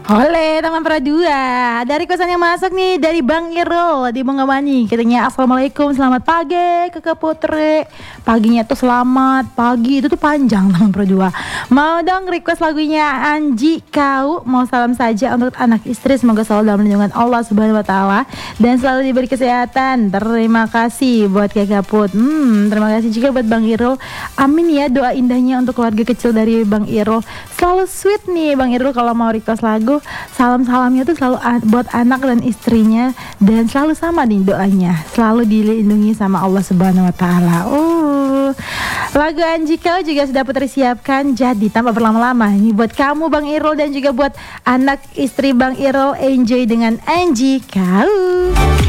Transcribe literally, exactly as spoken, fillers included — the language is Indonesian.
Oleh teman Pro dua. Dari kosan yang masuk nih dari Bang Irul di Banggamani. Katanya assalamualaikum, selamat pagi Kakak Putri. Paginya tuh selamat pagi, itu tuh panjang teman Pro dua. Mau dong request lagunya Anji Kau. Mau salam saja untuk anak istri, semoga selalu dalam lindungan Allah Subhanahu wa taala dan selalu diberi kesehatan. Terima kasih buat Kakak Put. Hmm, terima kasih juga buat Bang Irul. Amin ya doa indahnya untuk keluarga kecil dari Bang Irul. Selalu sweet nih Bang Irul kalau mau request lagu. Salam-salamnya tuh selalu a- buat anak dan istrinya, dan selalu sama nih doanya, selalu dilindungi sama Allah Subhanahu wa taala. Uh, lagu Anji Kau juga sudah Putri siapkan, jadi tanpa berlama-lama ini buat kamu Bang Irul dan juga buat anak istri Bang Irul, enjoy dengan Anji Kau.